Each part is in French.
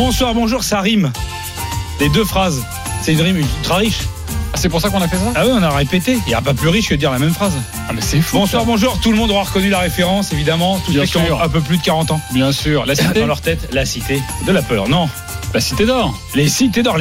Bonsoir, bonjour, ça rime. Les deux phrases. C'est une rime ultra riche. Ah, c'est pour ça qu'on a fait ça? Ah oui, on a répété. Il n'y a pas plus riche que de dire la même phrase. Ah, mais c'est fou. Bonsoir, bonjour. Tout le monde aura reconnu la référence, évidemment. Tous Bien ceux qui sûr. ont un peu plus de 40 ans. Bien sûr. La cité. Dans leur tête, la cité de la peur. Non. La cité d'or. Les cités d'or.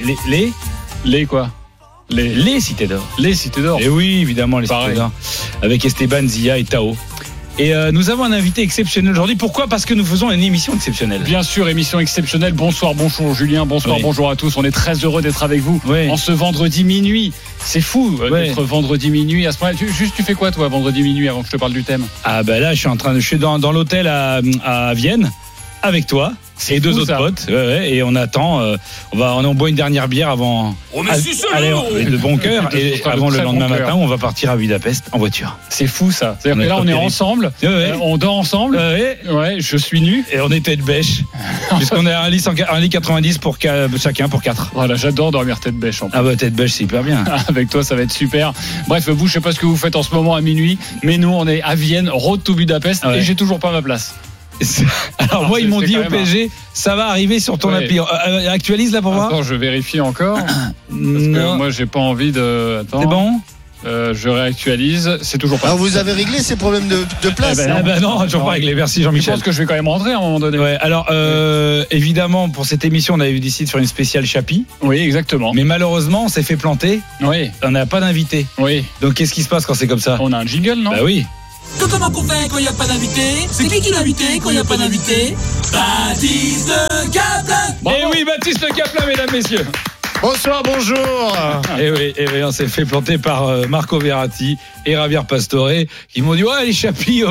Les quoi? Les cités d'or. Les cités d'or. Et oui, évidemment, les Pareil. cités d'or. Avec Esteban, Zia et Tao. Et nous avons un invité exceptionnel aujourd'hui. Pourquoi ? Parce que nous faisons une émission exceptionnelle. Bien sûr, émission exceptionnelle. Bonsoir, bonjour Julien, bonsoir, Oui. bonjour à tous. On est très heureux d'être avec vous Oui. en ce vendredi minuit. C'est fou Oui. d'être vendredi minuit à ce moment-là. Tu fais quoi toi vendredi minuit avant que je te parle du thème? Ah ben là, je suis dans l'hôtel à Vienne avec toi. C'est et deux fou, autres ça. potes, et on attend. On boit une dernière bière avant. De bon cœur, De et très avant le bon lendemain cœur. matin, on va partir à Budapest en voiture. C'est fou ça. C'est-à-dire On que est là pas on est terrible. ensemble, Ouais. on dort ensemble. Ouais, je suis nu. Et on est tête bêche, puisqu'on a un lit 90 pour chacun pour 4. Voilà, j'adore dormir tête bêche en plus. Ah bah tête bêche, c'est hyper bien. Avec toi, ça va être super. Bref, vous, je sais pas ce que vous faites en ce moment à minuit, mais nous, on est à Vienne, road to Budapest, Ouais. et j'ai toujours pas ma place. Alors moi, ils m'ont c'est dit quand au même PSG, ça va arriver sur ton Ouais. appli. Actualise là pour voir. Attends, je vérifie encore. Parce que Non. moi, j'ai pas envie de. Attends. C'est bon. Je réactualise. C'est toujours pas. Alors vous avez réglé ces problèmes de place Eh ben, Ah bah non, toujours Non. pas réglé. Merci Je Jean-Michel. pense que je vais quand même rentrer à un moment donné. Ouais, alors évidemment pour cette émission on avait décidé de faire une spéciale Chapi, Oui, exactement. mais malheureusement on s'est fait planter, Oui, on n'a pas d'invité. oui. Donc qu'est-ce qui se passe quand c'est comme ça ? On a un jingle, non? Bah oui. Comment qu'on fait quand il n'y a pas d'invité? C'est qui l'a invité quand il n'y a pas d'invité? Baptiste Caplin. Bravo. Et oui, Baptiste Le Caplin, mesdames, messieurs. Bonsoir, bonjour. Et oui, on s'est fait planter par Marco Verratti et Javier Pastore qui m'ont dit ouais les Chapis,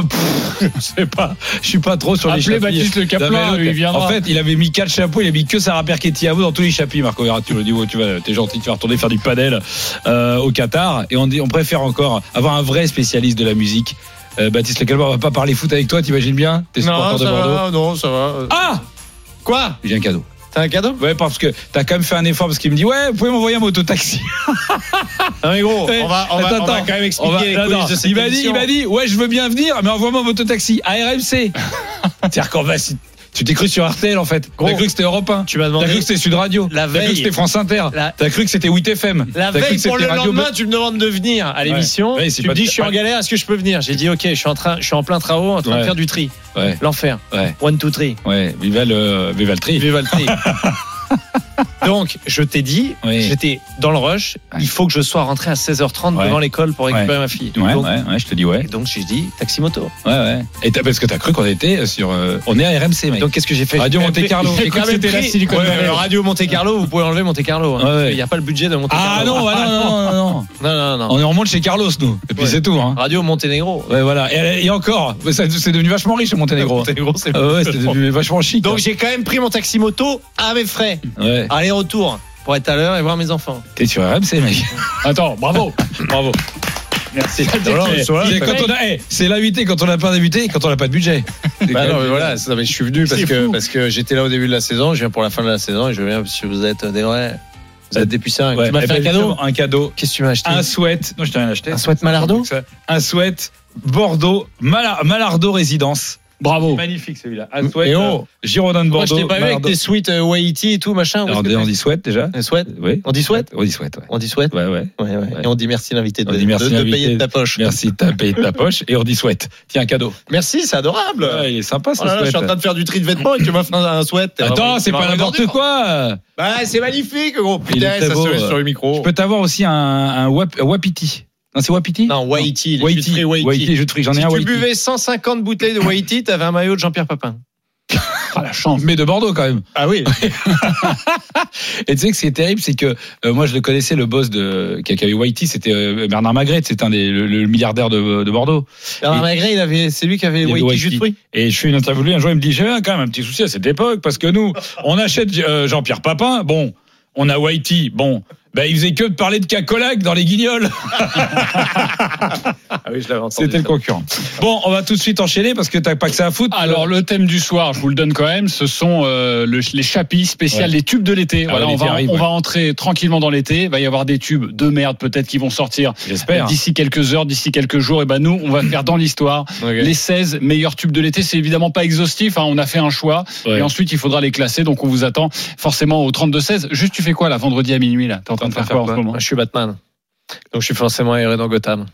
je suis pas trop sur les Appelez Chapis. Baptiste Le Caplin, Non, mais l'autre, il viendra. En fait, il avait mis 4 chapeaux, il a mis que Sarah Perchetti dans tous les Chapis. Marco Verratti, on lui dit ouais, t'es gentil, tu vas retourner faire du padel au Qatar. Et on préfère encore avoir un vrai spécialiste de la musique. Baptiste Le Caplin, on va pas parler foot avec toi, t'imagines bien ? T'es supporter de Bordeaux. non, ça va. Ah, Quoi? j'ai un cadeau. T'as un cadeau? Ouais, parce que t'as quand même fait un effort parce qu'il me dit ouais, vous pouvez m'envoyer un mototaxi. Non mais gros, Ouais. on va Attends, quand même expliquer les coulisses de cette il émission. m'a dit ouais, je veux bien venir, mais envoie-moi un mototaxi à RMC. C'est-à-dire qu'on va tu t'es cru sur RTL en fait. Gros, T'as cru que c'était Europe 1. tu m'as T'as demandé cru que c'était Sud Radio. la T'as cru que veille. c'était France Inter. La- T'as cru que c'était 8 FM. La T'as cru veille que pour c'était le Radio lendemain, tu me demandes de venir à l'émission. Ouais, c'est Tu pas me dis, de- je suis en galère, est-ce que je peux venir? J'ai dit, ok, je suis en plein travaux, en train de Ouais. faire du tri. Ouais, L'enfer. ouais, 1, 2, 3. ouais. Viva le tri. Viva le tri. Donc, je t'ai dit, Oui. j'étais dans le rush, il faut que je sois rentré à 16h30 Ouais. devant l'école pour récupérer ma fille. Ouais, donc, ouais, je te dis ouais. et donc, j'ai dit, taxi moto. Ouais. Et parce que t'as cru qu'on était sur. On est à RMC, mec. Donc, qu'est-ce que j'ai fait? Radio J'ai Monte Carlo. J'ai J'ai cru quand que même c'était la pris- Silicon Ouais, Valley. le Radio Monte Carlo, vous pouvez enlever Monte Carlo. Hein, Ouais, ouais. Il n'y a pas le budget de Monte Carlo. Ah non, non. Non. On remonte chez Carlos, nous. Et puis Ouais. c'est tout, hein. Radio Monténégro. Ouais, voilà. Et encore, c'est devenu vachement riche, Monténégro. Monténégro, c'est Ah ouais, c'était devenu vachement chic. Donc, j'ai quand même pris mon taxi moto à mes frais. Ouais. Aller-retour. Pour être à l'heure et voir mes enfants. T'es sur RMC, mec. Attends, bravo. Bravo. Merci. C'est l'invité quand on n'a pas d'invité et quand on n'a pas de budget. Bah non, mais voilà, mais je suis venu C'est fou. parce que j'étais là au début de la saison, je viens pour la fin de la saison et je viens parce que vous êtes des vrais. Vous êtes des puissants. Ouais, Tu m'as fait un cadeau? justement, un cadeau. Qu'est-ce que tu m'as acheté? Un sweat. Non, je t'ai rien acheté. Un sweat Malardo? Un sweat Bordeaux, Malardo Résidence. Bravo. Magnifique celui-là. Un sweat Et oh. Girondin de Moi, je Bordeaux. t'ai pas vu avec tes sweats Waiti et tout, machin. Alors, on dit sweat déjà. Un sweat? Oui. On dit sweat? On dit sweat, ouais. On dit sweat? Ouais. Ouais. Et on dit merci l'invité On dit merci de l'invité. payer de ta poche. Merci, t'as payé de ta poche et on dit sweat. Tiens, un cadeau. Merci, c'est adorable. Ouais, il est sympa ce Oh là là, je sweat. suis en train de faire du tri de vêtements et tu m'offres un sweat. Attends, c'est pas n'importe quoi. Bah, c'est magnifique, gros. Il est Putain, très ça beau, se met sur le micro. Je peux t'avoir aussi un Wapiti. Non, c'est Wapiti? Non, Waiti. Les Waiti. jus de fruits Waiti, jus de fruits. J'en ai Si un tu Waiti. buvais 150 bouteilles de Waiti, t'avais un maillot de Jean-Pierre Papin. Ah, la chance. Mais de Bordeaux quand même. Ah oui. Et tu sais que ce qui est terrible, c'est que moi je le connaissais, le boss qui avait Waiti, c'était Bernard Magret, c'est le milliardaire de Bordeaux. Bernard Magret, c'est lui qui avait Il avait Waiti jus de fruits. Et je fais une interview lui un jour, il me dit j'ai quand même un petit souci à cette époque parce que nous, on achète Jean-Pierre Papin, bon, on a Waiti, bon. Bah, il faisait que de parler de Cacolac dans les Guignols. Ah oui, je l'avais entendu. C'était le concurrent. Bon, on va tout de suite enchaîner parce que t'as pas que ça à foutre. Alors le thème du soir, je vous le donne quand même, ce sont les chapis spéciales, les tubes de l'été. Voilà, on va entrer tranquillement dans l'été. Il va y avoir des tubes de merde peut-être qui vont sortir. J'espère. D'ici quelques heures, d'ici quelques jours. Et ben nous, on va faire dans l'histoire les 16 meilleurs tubes de l'été. C'est évidemment pas exhaustif. On a fait un choix et ensuite il faudra les classer. Donc on vous attend forcément au 32-16. Juste, tu fais quoi là vendredi à minuit là? T'es en train de faire quoi en ce moment? Je suis Batman. Donc je suis forcément erré dans Gotham.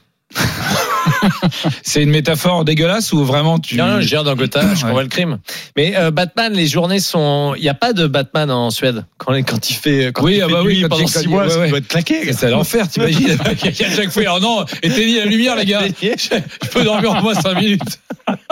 C'est une métaphore dégueulasse ou vraiment tu... Non, je viens dans Gotham, je combats le crime. Mais Batman, les journées sont... Il n'y a pas de Batman en Suède. Quand il fait nuit pendant 6 mois, ça doit être claqué. C'est l'enfer, t'imagines. À chaque fois, alors non, éteignez la lumière les gars. Je peux dormir au moins 5 minutes.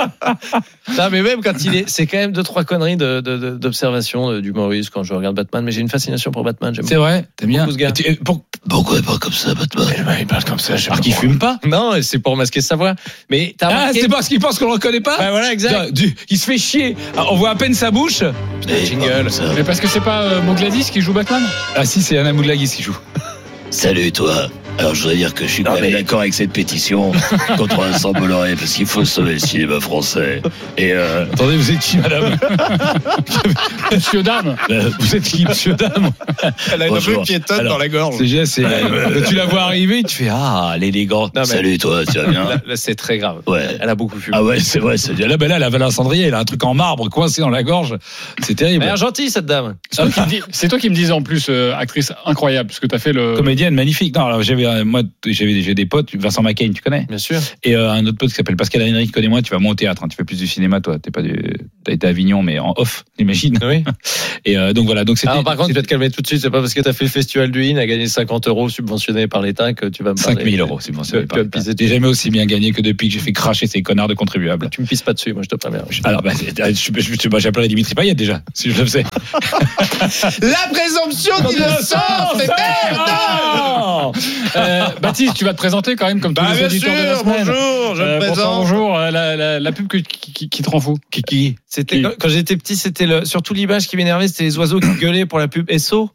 Non, mais même quand c'est quand même 2-3 conneries d'observation d'humoristes quand je regarde Batman. Mais j'ai une fascination pour Batman. C'est vrai, t'aimes bien. Pourquoi pas comme ça, Batman? Il parle comme ça. Alors qu'il fume pas. Non, c'est pour masquer sa voix. Mais t'as remarqué... c'est parce qu'il pense qu'on le reconnaît pas. Bah voilà, exact. Il se fait chier. On voit à peine sa bouche. Jingle. Mais parce que c'est pas Mougladis qui joue Batman? Ah si, c'est Anna Mougladis qui joue. Salut toi. Alors je voudrais dire que je suis quand même d'accord avec cette pétition contre Vincent Bolloré parce qu'il faut sauver le cinéma français. Et attendez, vous êtes qui, madame? Monsieur Dame. Vous êtes qui, monsieur Dame? Elle a une vraie piétonne dans la gorge. Tu la vois arriver, tu fais l'élégante. Salut toi, tu vas bien? Là, c'est très grave. Ouais. Elle a beaucoup fumé. Ah ouais, c'est vrai. Là, elle avait un cendrier, elle a un truc en marbre coincé dans la gorge. C'est terrible. Elle a l'air gentille cette dame. C'est toi qui me disais en plus, actrice incroyable, parce que t'as fait le. Comédienne magnifique. Non, alors j'ai des potes, Vincent McCain, tu connais? Bien sûr. Et un autre pote qui s'appelle Pascal Henry, connais-moi, tu vas moins au théâtre, tu fais plus du cinéma, toi. T'as été à Avignon, mais en off, imagine. Oui. Et donc voilà. Donc c'était. Alors par contre, je vais te calmer tout de suite. C'est pas parce que t'as fait le festival du IN à gagner 50 € subventionnés par l'État que tu vas me parler. 5 000 € subventionnés par l'État. J'ai jamais aussi bien gagné que depuis que j'ai fait cracher ces connards de contribuables. Tu me pisses pas dessus, moi je te préviens. Alors j'appellerai Dimitri Payet déjà, si je le sais. La présomption d'innocence, c'est merde. Baptiste, tu vas te présenter quand même comme tous les auditeurs de la semaine. Bonjour, je me présente. Bonjour, la pub qui te rend fou. Qui C'était quand j'étais petit, c'était surtout l'image qui m'énervait, c'était les oiseaux qui gueulaient pour la pub Esso.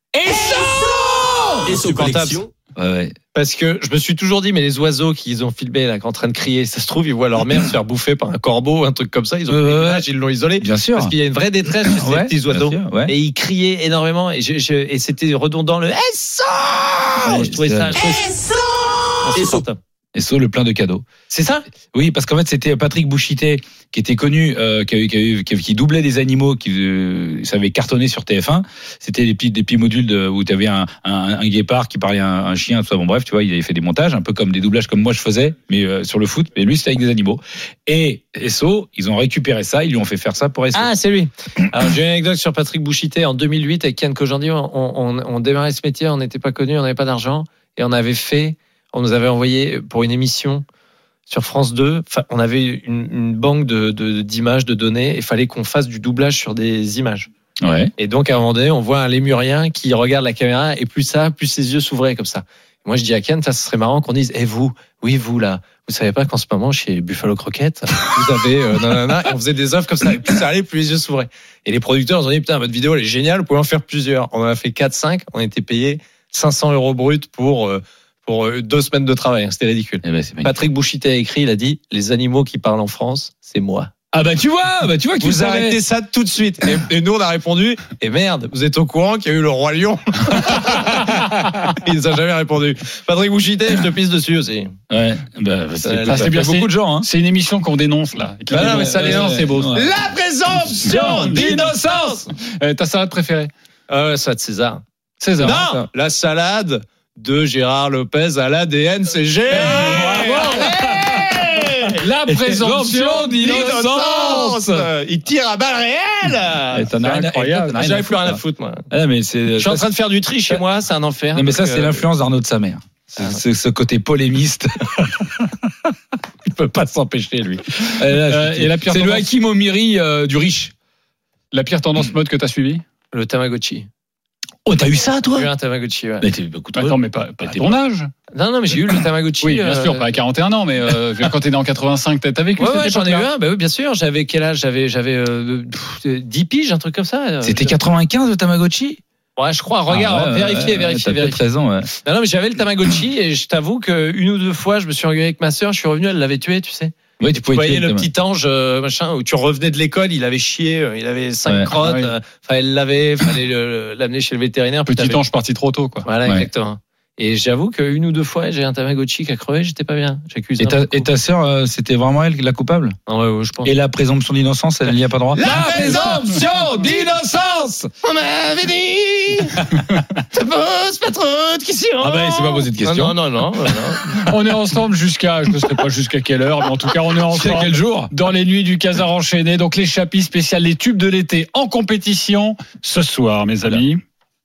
Esso Collection. Ouais. Parce que je me suis toujours dit, mais les oiseaux qu'ils ont filmé là, en train de crier, ça se trouve, ils voient leur mère se faire bouffer par un corbeau, un truc comme ça. Ils ont pris l'image, ils l'ont isolé. Bien sûr. Parce qu'il y a une vraie détresse chez ces petits oiseaux. Sûr, ouais. Et ils criaient énormément. Et c'était redondant le Esso. Je trouvais ça. Insupportable. Esso, le plein de cadeaux. C'est ça? Oui, parce qu'en fait, c'était Patrick Bouchité qui était connu, qui doublait des animaux, qui savait cartonner sur TF1. C'était des petits modules où tu avais un guépard qui parlait à un chien, tout ça. Bon, bref, tu vois, il avait fait des montages, un peu comme des doublages comme moi je faisais, mais sur le foot. Et lui, c'était avec des animaux. Et Esso, ils ont récupéré ça, ils lui ont fait faire ça pour Esso. Ah, c'est lui. Alors, j'ai une anecdote sur Patrick Bouchité. En 2008, avec Kian Kojandi, on démarrait ce métier, on n'était pas connus, on n'avait pas d'argent. Et on nous avait envoyé pour une émission sur France 2. On avait une banque d'images, de données. Il fallait qu'on fasse du doublage sur des images. Ouais. Et donc, à un moment donné, on voit un lémurien qui regarde la caméra et plus ses yeux s'ouvraient comme ça. Moi, je dis à Ken, ça serait marrant qu'on dise, vous là, vous savez pas qu'en ce moment, chez Buffalo Croquette, vous avez, et on faisait des offres comme ça. Et plus ça allait, plus les yeux s'ouvraient. Et les producteurs nous ont dit, putain, votre vidéo, elle est géniale, vous pouvez en faire plusieurs. On en a fait 4-5, on était payé 500 € brut pour 2 semaines de travail. C'était ridicule. Patrick Bouchité a écrit, il a dit, les animaux qui parlent en France, c'est moi. Ah tu vois que vous arrêtez ça tout de suite. Et nous, on a répondu, et merde, vous êtes au courant qu'il y a eu le Roi Lion? Il nous a jamais répondu. Patrick Bouchité, je te pisse dessus aussi. Ouais. C'est bien beaucoup de gens. C'est une émission qu'on dénonce là. Non, mais ça dénonce, c'est beau. Ouais. La présomption d'innocence. Ta salade préférée? Salade César. Non, la salade de Gérard Lopez à l'ADN, c'est génial. La présomption d'innocence. Il tire à balles réelles. C'est incroyable. J'avais plus rien à foutre, moi. Mais je suis en train de faire du tri chez moi, c'est un enfer. Non, mais ça, c'est l'influence d'Arnaud de sa mère. C'est ce côté polémiste. Il peut pas s'empêcher, lui. Et la pire c'est tendance... le Hakim Omiri du riche. La pire tendance mode que t'as suivie? Le Tamagotchi. Oh, t'as eu ça, toi? J'ai eu un Tamagotchi, ouais. Mais t'es beaucoup trop. Attends, mais pas à ton âge. Non, mais j'ai eu le Tamagotchi. Oui, bien sûr, pas à 41 ans, mais quand t'es né en 85, t'as vécu cette époque-là? J'en ai eu un, oui, bien sûr. J'avais quel âge? J'avais 10 piges, un truc comme ça. C'était 95 le Tamagotchi? Ouais, je crois. Regarde, vérifiez. T'as peut-être raison. Ouais. Non, mais j'avais le Tamagotchi et je t'avoue qu'une ou deux fois, je me suis engueulé avec ma sœur. Je suis revenu, elle l'avait tué, tu sais. Oui, tu pouvais voyais le petit ange, machin, où tu revenais de l'école, il avait chié, il avait 5 crottes. Elle fallait l'amener chez le vétérinaire. Petit ange parti trop tôt, quoi. Voilà, exactement. Et j'avoue qu'une ou deux fois, j'ai un Tamagotchi qui a crevé, j'étais pas bien. J'accuse. Et ta sœur, c'était vraiment elle la coupable? Ouais, je pense. Et la présomption d'innocence, elle n'y a pas droit? La présomption d'innocence! On m'avait dit! Ça pose pas trop de questions! Ah ben, c'est pas posé de questions. Non. On est ensemble jusqu'à, je ne sais pas jusqu'à quelle heure, mais en tout cas, on est ensemble. Quel jour? Dans les nuits du Casar enchaîné. Donc, les chapis spéciales, les tubes de l'été en compétition ce soir, mes amis.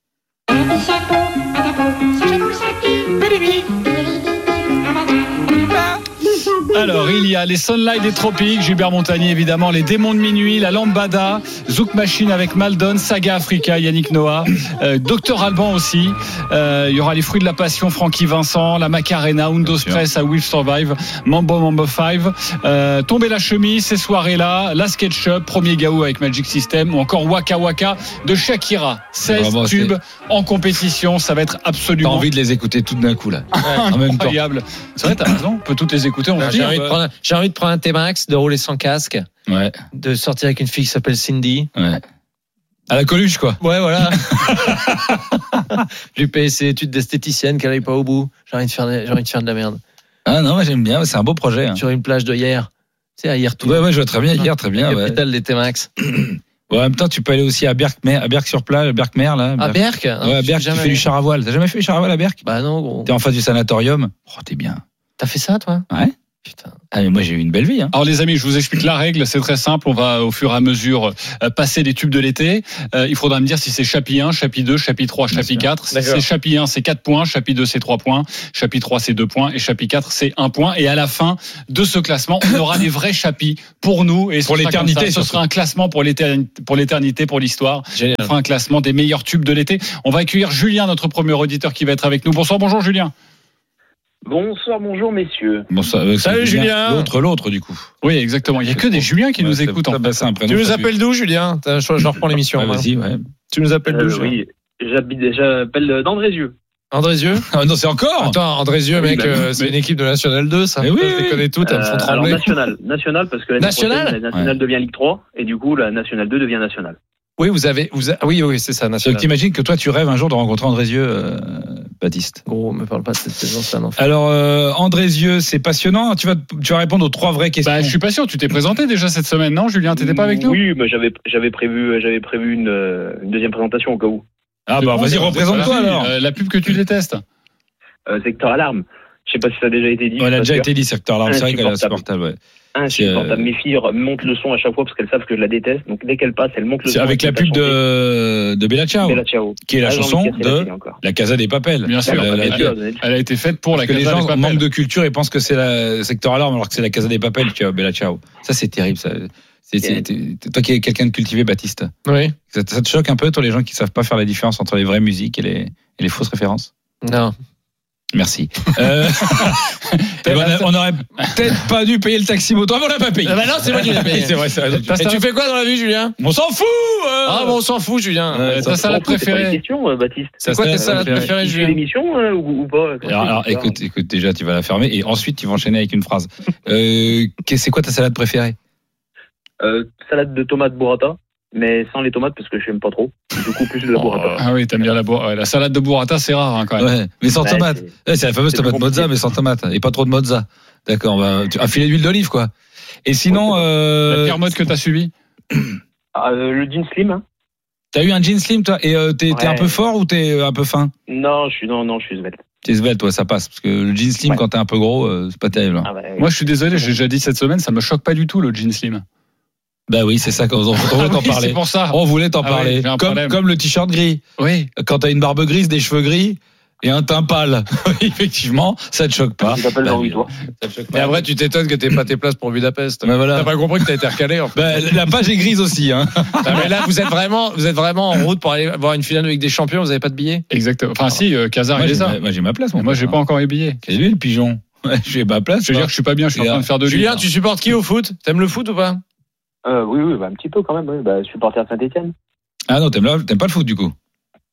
Alors, il y a les Sunlight des Tropiques, Gilbert Montagnier évidemment, les Démons de Minuit, la Lambada, Zouk Machine avec Maldon, Saga Africa, Yannick Noah, Dr Alban aussi. Il y aura les Fruits de la Passion, Francky Vincent, la Macarena, Undo Stress à Will Survive, Mambo 5, Tomber la chemise, ces soirées-là, la SketchUp, Premier Gaou avec Magic System ou encore Waka Waka de Shakira. 16 tubes en compétition, ça va être absolument. T'as envie de les écouter toutes d'un coup là. En même temps. Incroyable. C'est vrai, t'as raison, on peut toutes les écouter. J'ai envie de prendre un T-Max, de rouler sans casque, de sortir avec une fille qui s'appelle Cindy. Ouais. À la Coluche, quoi. Ouais, voilà. Lui payer ses études d'esthéticienne qu'elle n'aille pas au bout. J'ai envie de faire de la merde. Ah non, moi j'aime bien, c'est un beau projet. Hein. Sur une plage de hier. Tu sais, à hier tout. Ouais, je vois très bien, hier, très bien. Capitale des T-Max. Ouais, en même temps, tu peux aller aussi à Berck-sur-Plage, Berck-Mer, là. À Berck? Ouais, à Berck, tu fais du char à voile. T'as jamais fait du char à voile à Berck? Bah non, gros. T'es en face du sanatorium. Oh, t'es bien. T'as fait ça, toi? Ouais. Putain. Ah, mais moi, j'ai eu une belle vie, hein. Alors, les amis, je vous explique la règle. C'est très simple. On va, au fur et à mesure, passer les tubes de l'été. Il faudra me dire si c'est chapitre 1, chapitre 2, chapitre 3, chapitre 4. Si c'est chapitre 1, c'est 4 points. Chapitre 2, c'est 3 points. Chapitre 3, c'est 2 points. Et chapitre 4, c'est 1 point. Et à la fin de ce classement, on aura les vrais chapitres pour nous. Et pour l'éternité. Ce sera un classement pour l'éternité, pour l'histoire. Génial. On fera un classement des meilleurs tubes de l'été. On va accueillir Julien, notre premier auditeur qui va être avec nous. Bonjour Julien. Bonsoir, bonjour messieurs. Bonsoir, salut Julien. L'autre du coup. Oui, exactement. Il n'y a que des Julien qui nous écoutent. Tu nous appelles d'où, Julien? Je reprends l'émission. Vas-y, ouais. Tu nous appelles d'où, Julien? Oui, j'appelle d'Andrézieux. Andrézieux? Ah non, c'est encore. Attends, Andrézieux, mec, c'est une équipe de National 2, ça. Mais oui, je les connais toutes, elles me font trembler. Alors national, parce que la Nationale devient Ligue 3, et du coup, la Nationale 2 devient Nationale. Oui, oui, c'est ça, National. Donc t'imagines que toi, tu rêves un jour de rencontrer Andrézieux, Baptiste. Gros, me parle pas de cette saison, ça, non. Alors, Andrézieux, c'est passionnant. Tu vas répondre aux 3 vraies questions. Bah, je suis pas sûr. Tu t'es présenté déjà cette semaine, non, Julien? T'étais pas avec nous? Oui, mais j'avais prévu une deuxième présentation au cas où. Ah bah, vas-y, représente-toi alors. La pub que tu détestes. Secteur Alarme. Je sais pas si ça a déjà été dit. Elle a déjà été dit, Secteur Alarme. C'est vrai qu'elle est insupportable, ouais. Insupportable. Mes filles montent le son à chaque fois parce qu'elles savent que je la déteste. Donc dès qu'elles passent, elles montent le son. C'est avec la pub de Bella Ciao. Qui est la chanson de La Casa des Papel. Bien sûr. Elle a été faite pour la Casa des Papel. Les gens manquent de culture et pensent que c'est la Secteur Alarme alors que c'est la Casa des Papel qui a Bella Ciao. Ça, c'est terrible, ça. Toi qui es quelqu'un de cultivé, Baptiste. Oui. Ça te choque un peu, toi, les gens qui savent pas faire la différence entre les vraies musiques et les fausses références? Non. Merci. On aurait peut-être pas dû payer le taxi moto. On l'a pas payé. Bah non, c'est moi qui l'ai payé. C'est vrai. Et tu fais quoi dans la vie, Julien? On s'en fout. On s'en fout, Julien. Ta salade préférée? Question, Baptiste. C'est quoi ta salade préférée, Julien? L'émission ou pas? Alors, écoute, déjà, tu vas la fermer et ensuite tu vas enchaîner avec une phrase. C'est quoi ta salade préférée? Salade de tomates burrata. Mais sans les tomates parce que je n'aime pas trop. Du coup, plus de la burrata. Ah oui, t'aimes bien la burrata. La salade de burrata, c'est rare quand même. Ouais, mais sans tomate. C'est la fameuse tomate mozza, mais sans tomate. Et pas trop de mozza. D'accord, un filet d'huile d'olive, quoi. Et sinon, la pire mode que t'as subi? Le jean slim. Hein. T'as eu un jean slim, toi? Et t'es un peu fort ou t'es un peu fin? Non, je suis svelte. T'es svelte, ouais, ça passe. Parce que le jean slim, quand t'es un peu gros, c'est pas terrible. Hein. Moi, je suis désolé, j'ai déjà dit cette semaine, ça me choque pas du tout, le jean slim. Bah oui, c'est ça qu'on voulait t'en parler. C'est pour ça. On voulait t'en parler. Comme le t-shirt gris. Oui. Quand t'as une barbe grise, des cheveux gris et un teint pâle. Effectivement, ça te choque pas. Je t'appelle Jean-Louis, toi. Mais après, tu t'étonnes que t'aies pas tes places pour Budapest. Mais voilà. T'as pas compris que t'as été recalé, en fait. La page est grise aussi, hein. Mais là, vous êtes vraiment en route pour aller voir une finale avec des champions, vous avez pas de billets? Exactement. Enfin, si, Casar, il est ça. Moi, j'ai ma place, moi, j'ai pas encore les billets. T'as vu le pigeon? J'ai ma place. Je veux dire que je suis pas bien, je suis en train de faire de lui. Julien, tu supportes qui au foot? T'aimes le foot ou pas? Oui, un petit peu quand même. Oui. Supporter de Saint-Etienne. Ah non, t'aimes pas le foot du coup?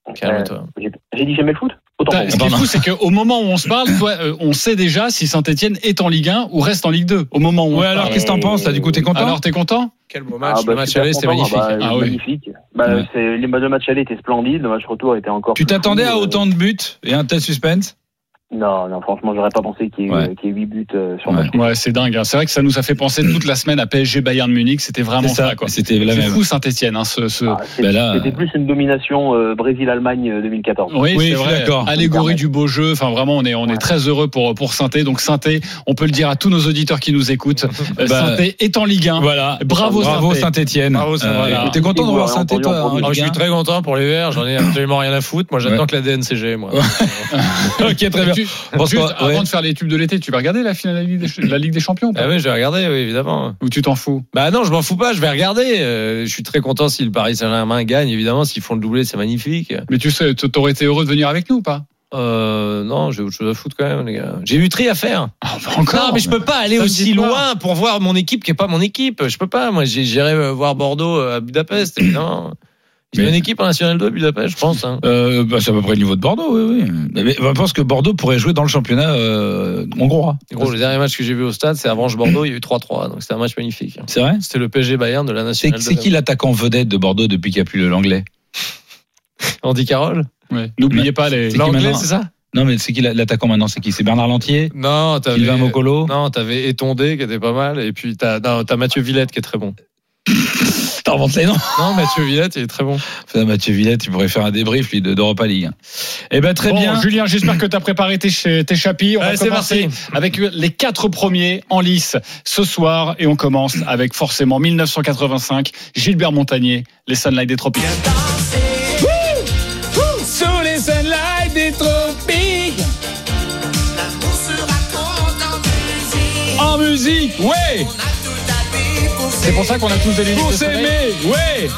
Calme-toi. J'ai dit j'aimais le foot. Autant pour Ce qui est fou, c'est qu'au moment où on se parle, toi, on sait déjà si Saint-Etienne est en Ligue 1 ou reste en Ligue 2. Au moment où on se alors parle. qu'est-ce que t'en penses là? Du coup, t'es content? Alors, t'es content? Quel beau match. le match aller, c'était magnifique. Oui. Magnifique. Ouais. Le match aller était splendide, le match retour était encore. Tu t'attendais à autant de buts et un tel suspense? Non, franchement, j'aurais pas pensé qu'il y ait 8 buts sur le match. Ouais, c'est dingue. Hein. C'est vrai que ça nous a fait penser toute la semaine à PSG Bayern Munich. C'était vraiment ça, quoi. C'était la C'est même. fou Saint-Etienne. Hein, C'était plus une domination Brésil-Allemagne 2014. Oui, Oui, c'est je suis vrai. d'accord. Allégorie du beau jeu. Enfin, vraiment, on est très heureux pour Saint-Étienne. Donc Saint-Étienne, on peut le dire à tous nos auditeurs qui nous écoutent. Saint-Étienne est en Ligue 1. Voilà. Bravo Saint-Etienne. Bravo, Saint-Étienne. T'es content de voir Saint-Étienne, toi, en Je Ligue suis 1? très content pour les Verts. J'en ai absolument rien à foutre. Moi, j'attends que la DNCG, moi. Ok, très bien. Avant de faire les tubes de l'été, tu vas regarder la finale de la Ligue des Champions ou pas? Ah oui, je vais regarder, oui, évidemment. Ou tu t'en fous? Bah non, je m'en fous pas, je vais regarder. Je suis très content si le Paris Saint-Germain gagne, évidemment. S'ils font le doublé, c'est magnifique. Mais tu sais, t'aurais été heureux de venir avec nous ou pas? Non, j'ai autre chose à foutre quand même, les gars. J'ai eu tri à faire. Encore? Non, mais je peux pas aller aussi loin pour voir mon équipe qui est pas mon équipe. Je peux pas. Moi, j'irai voir Bordeaux à Budapest, évidemment. Ils ont une équipe en National 2 à Budapest, je pense. Hein. C'est à peu près le niveau de Bordeaux, oui. Mais je pense que Bordeaux pourrait jouer dans le championnat hongrois. Gros, le dernier match que j'ai vu au stade, c'est à Avranches-Bordeaux, il y a eu 3-3. Donc c'était un match magnifique. C'est vrai? C'était le PSG Bayern de la National 2. C'est qui l'attaquant vedette de Bordeaux depuis qu'il n'y a plus l'anglais? Andy Carroll. Ouais. N'oubliez pas les. L'anglais, c'est ça? Non, mais c'est qui l'attaquant maintenant? C'est qui? C'est Bernard Lantier? Non, t'avais. Sylvain Mokolo? Non, t'avais Étondé qui était pas mal. Et puis t'as Mathieu Villette qui est très bon. T'en inventes les noms? Non, Mathieu Villette, il est très bon. Mathieu Villette, tu pourrais faire un débrief lui, d'Europa League. Eh ben très bien. Julien, j'espère que tu as préparé tes chapis. On va commencer avec les 4 premiers en lice ce soir. Et on commence avec forcément 1985, Gilbert Montagnier, les Sunlight des Tropiques. Sous les Sunlight des Tropiques. En musique, ouais. C'est pour ça qu'on a tous des lunettes Pour de soleil. s'aimer, ouais.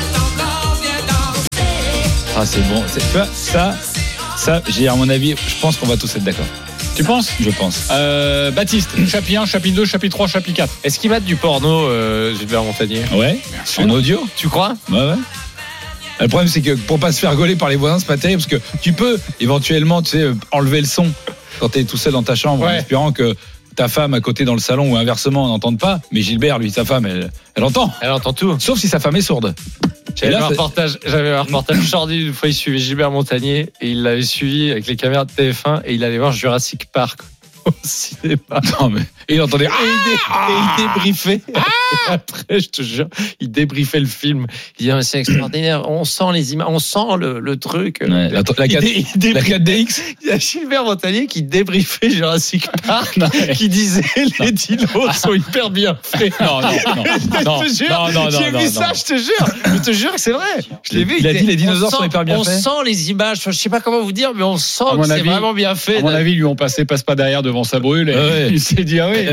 Ah, c'est bon. Tu vois, ça, j'ai à mon avis, je pense qu'on va tous être d'accord. Tu penses? Je pense. Baptiste, chapitre 1, chapitre 2, chapitre 3, chapitre 4. Est-ce qu'il mate du porno, Gilbert Montagnier? Ouais. En audio. Tu crois? Ouais. Le problème, c'est que pour pas se faire gauler par les voisins, c'est pas terrible parce que tu peux éventuellement, tu sais, enlever le son quand t'es tout seul dans ta chambre en espérant que ta femme à côté dans le salon ou inversement n'entende pas. Mais Gilbert, lui, sa femme, elle entend. Elle entend tout. Sauf si sa femme est sourde. J'avais un reportage Jordi, une fois il suivait Gilbert Montagnier et il l'avait suivi avec les caméras de TF1 et il allait voir Jurassic Park au cinéma. Non, mais et il entendait. Et il débriefait. Et après, je te jure, il débriefait le film. Il disait, c'est extraordinaire. On sent les images, on sent le truc. Ouais, la 4DX. Il y a Gilbert Montagnier qui débriefait Jurassic Park, qui disait les dinos sont hyper bien faits. Non. J'ai vu ça, je te jure que c'est vrai. Je l'ai vu. Il a dit les dinosaures sont hyper bien faits. On sent les images. Je sais pas comment vous dire, mais on sent que c'est vraiment bien fait. À mon avis, lui, on passe pas derrière devant sa brûle et il s'est dit, ah oui.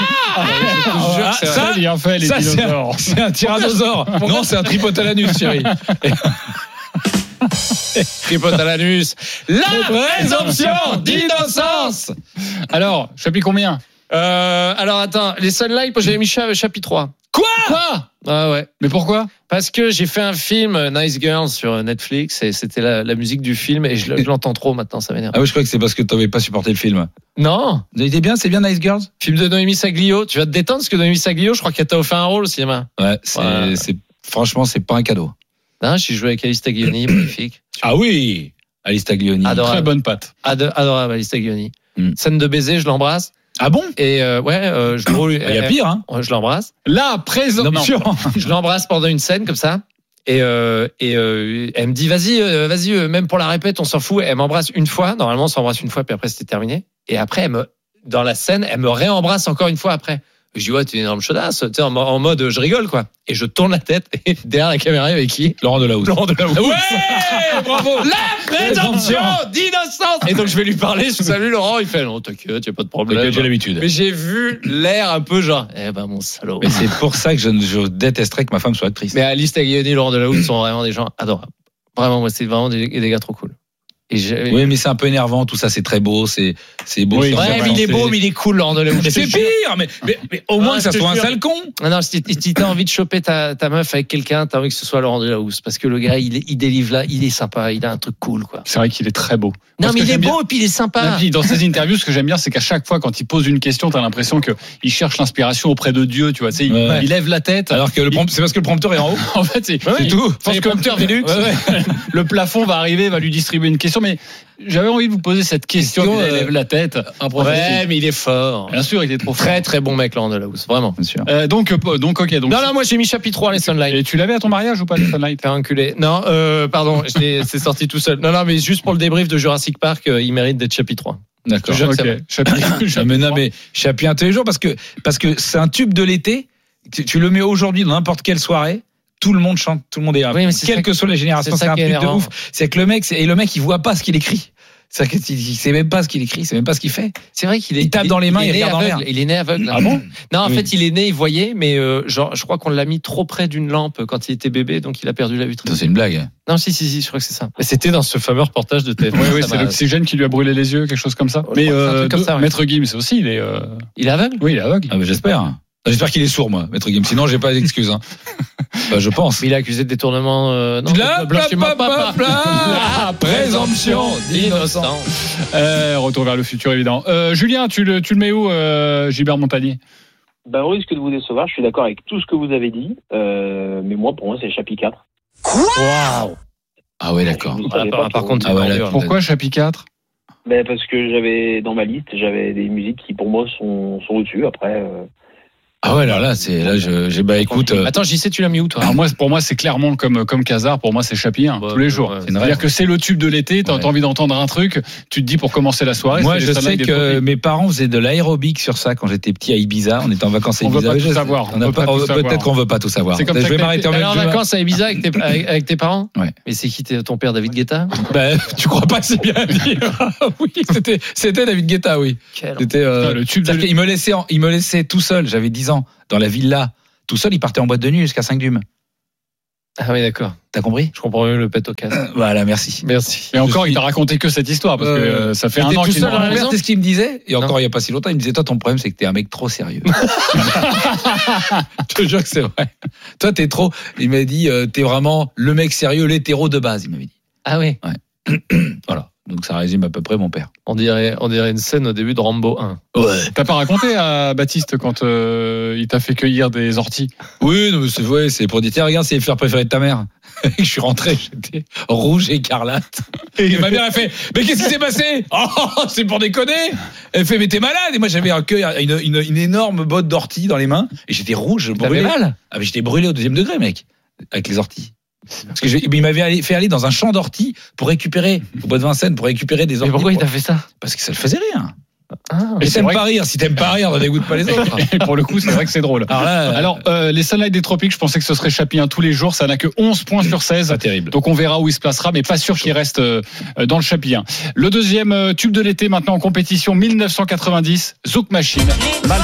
Ça, bien fait, les dinosaures. C'est un tyrannosaure. Non, c'est un tripotalanus, chérie. Tripotalanus. La présomption d'innocence. Alors, chapitre combien? Alors attends, les Sunlight, j'avais mis chapitre 3. Quoi? Ah ouais. Mais pourquoi? Parce que j'ai fait un film Nice Girls sur Netflix et c'était la musique du film et je l'entends trop maintenant, ça m'énerve. Ah oui, je crois que c'est parce que t'avais pas supporté le film. Non. Il était bien, c'est bien Nice Girls. Film de Noémie Saglio. Tu vas te détendre parce que Noémie Saglio, je crois qu'elle t'a offert un rôle au cinéma. Ouais, franchement, c'est pas un cadeau. Non, j'ai joué avec Alice Taglioni, magnifique. Ah oui, Alice Taglioni. Adorable. Très bonne patte. Adorable Alice Taglioni. Scène de baiser, je l'embrasse. Ah bon? Et je roule. Il y a pire, hein. Je l'embrasse. La présomption. Je l'embrasse pendant une scène comme ça. Et elle me dit vas-y, même pour la répète, on s'en fout. Elle m'embrasse une fois. Normalement, on s'embrasse une fois, puis après c'était terminé. Et après, dans la scène, elle me réembrasse encore une fois après. Je dis ouais, t'es une énorme chaudasse, tu sais, en mode je rigole quoi. Et je tourne la tête et derrière la caméra avec qui? Laurent Delahousse. Ouais, bravo. La présomption d'innocence. Et donc je vais lui parler, je salue Laurent, il fait non t'inquiète, y a pas de problème. J'ai l'habitude. Mais j'ai vu l'air un peu genre mon salaud. Mais c'est pour ça que je détesterais que ma femme soit actrice. Mais Alice Taglioni et Laurent Delahousse sont vraiment des gens adorables. Vraiment, moi c'est vraiment des gars trop cool. Oui, mais c'est un peu énervant, tout ça, c'est très beau, c'est beau. Oui, mais il est beau, mais il est cool, Laurent Delahousse. Mais c'est pire, mais au moins que ça soit un sale con. Non, si t'as envie de choper ta meuf avec quelqu'un, t'as envie que ce soit Laurent Delahousse, parce que le gars, il délivre là, il est sympa, il a un truc cool, quoi. C'est vrai qu'il est très beau. Non, mais il est beau et puis il est sympa. Et puis dans ses interviews, ce que j'aime bien, c'est qu'à chaque fois, quand il pose une question, t'as l'impression qu'il cherche l'inspiration auprès de Dieu, tu vois. Il lève la tête. Alors que c'est parce que le prompteur est en haut. En fait, c'est tout. Je pense que prompteur Velux. Le plafond va arriver, va lui distribuer une question, mais j'avais envie de vous poser cette question. Il lève la tête. Ouais, mais il est fort. Bien sûr, il est trop fort. Très très bon mec, Laurent Delahousse, vraiment. Bien sûr. Donc ok. Donc, non, moi j'ai mis chapitre 3 les Sunlight. Et tu l'avais à ton mariage ou pas les Sunlight? Faire enculer. Non, pardon, c'est sorti tout seul. Non, mais juste pour le débrief de Jurassic Park, il mérite d'être chapitre 3. D'accord. Okay. Mais Chapi un tous les jours parce que c'est un tube de l'été. Tu le mets aujourd'hui dans n'importe quelle soirée. Tout le monde chante, tout le monde est là. Oui, quelle que soit la génération, c'est un truc de ouf. C'est que le mec, il voit pas ce qu'il écrit. C'est qu'il sait même pas ce qu'il écrit, c'est même pas ce qu'il fait. C'est vrai qu'il tape dans les mains, il regarde en l'air. Il est né aveugle. Ah bon? Non, en fait, il est né, il voyait, mais je crois qu'on l'a mis trop près d'une lampe quand il était bébé, donc il a perdu la vue. Ça, c'est une blague. Non, si, je crois que c'est ça. C'était dans ce fameux reportage de TF1. Oui, c'est l'oxygène qui lui a brûlé les yeux, quelque chose comme ça. Mais comme ça, Maître Gims aussi, il est. Il est aveugle? Oui, il est aveugle. Ah, j'espère. J'espère qu'il est sourd, moi, Maître Gims. Sinon, j'ai pas d'excuses. Je pense. Mais il a accusé de détournement. Présomption d'innocence. Retour vers le futur, évidemment. Julien, tu le mets où, Gilbert Montagnier? Au risque de vous décevoir, je suis d'accord avec tout ce que vous avez dit, mais pour moi, c'est Chapi 4. Waouh! Ah ouais, d'accord. Par contre, pourquoi Chapi 4? Parce que dans ma liste, j'avais des musiques qui pour moi sont au-dessus. Après. Ah ouais, écoute. Attends, JC, tu l'as mis où, toi? Alors pour moi, c'est clairement comme Casar. Pour moi, c'est Chapi 1, tous les jours. C'est-à-dire que c'est le tube de l'été. T'as envie d'entendre un truc, tu te dis pour commencer la soirée. Moi, je sais que mes parents faisaient de l'aérobic sur ça quand j'étais petit à Ibiza. On était en vacances à Ibiza. On veut pas tout savoir. Peut-être qu'on veut pas tout savoir. C'est comme je vais m'arrêter en vacances à Ibiza avec tes parents? Ouais. Mais c'est qui ton père, David Guetta? Tu crois pas que c'est bien dit? Oui, c'était David Guetta, oui. C'était le tube. Il me laissait tout seul. J'avais 10 ans. Dans la villa, tout seul, il partait en boîte de nuit jusqu'à 5 dumes. Ah oui, d'accord. T'as compris? Je comprends mieux le pet au casse. Voilà, merci. Et encore, il t'a raconté que cette histoire, parce que ça fait un an qu'il est à la maison. C'est ce qu'il me disait. Et encore, il y a pas si longtemps, il me disait, toi, ton problème, c'est que t'es un mec trop sérieux. Je te jure que c'est vrai. Toi, t'es trop. Il m'a dit, t'es vraiment le mec sérieux, l'hétéro de base, il m'avait dit. Ah oui. Ouais. Voilà. Donc ça résume à peu près mon père. On dirait une scène au début de Rambo 1. Ouais. T'as pas raconté à Baptiste quand il t'a fait cueillir des orties? Oui, non, c'est pour dire, tiens, regarde, c'est les fleurs préférées de ta mère. Je suis rentré, j'étais rouge écarlate. Et ma mère a fait, mais qu'est-ce qui s'est passé? Oh, c'est pour déconner. Elle fait, mais t'es malade. Et moi, j'avais une énorme botte d'orties dans les mains. Et j'étais rouge, brûlé. T'avais mal? Ah, mais j'étais brûlé au 2e degré, mec. Avec les orties. Parce que il m'avait fait aller dans un champ d'orties pour récupérer, au bois de Vincennes, pour récupérer des orties. Mais pourquoi il t'a fait ça? Parce que ça le faisait rien. Mais t'aimes pas rire. Si t'aimes pas rire, ne dégoûte pas les autres. Et pour le coup, c'est vrai que c'est drôle. Alors, les Sunlight des Tropiques, je pensais que ce serait Chapi 1 tous les jours. Ça n'a que 11 points sur 16. Pas terrible. Donc on verra où il se placera, mais pas sûr qu'il reste dans le Chapi 1. Le deuxième tube de l'été maintenant en compétition, 1990, Zouk Machine.